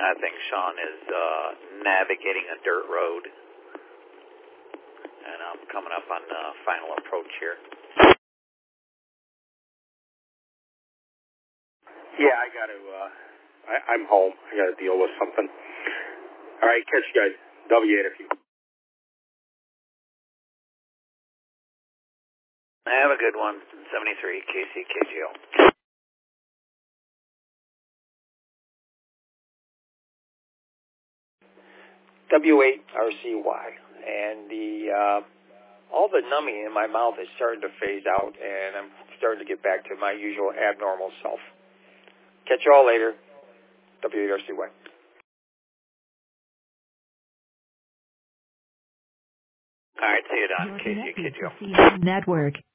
I think Sean is navigating a dirt road. And I'm coming up on the final approach here. Yeah, I got to, I'm home. I got to deal with something. All right, catch you guys. W8 if you. Have a good one. 73 KCKGO. W8RCY, and all the numbing in my mouth is starting to phase out, and I'm starting to get back to my usual abnormal self. Catch you all later. W8RCY. All right, see you, Don. KCKGO. Network.